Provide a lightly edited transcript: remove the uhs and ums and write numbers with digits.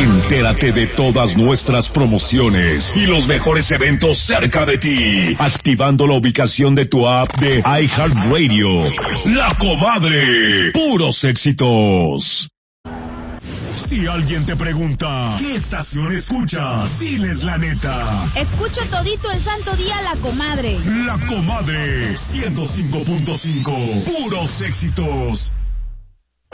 Entérate de todas nuestras promociones y los mejores eventos cerca de ti, activando la ubicación de tu app de iHeartRadio. La Comadre, puros éxitos. Si alguien te pregunta, ¿qué estación escuchas? Diles la neta. Escucho todito el santo día La Comadre. La Comadre, 105.5, puros éxitos.